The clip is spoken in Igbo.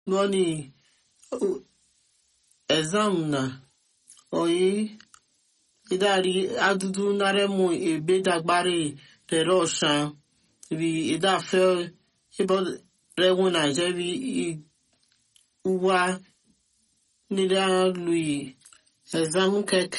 Money exam na oyi idari adudu naremu ebe dagbari reroshan bi idafe ibo rewu na je bi uwa nira lui exam keke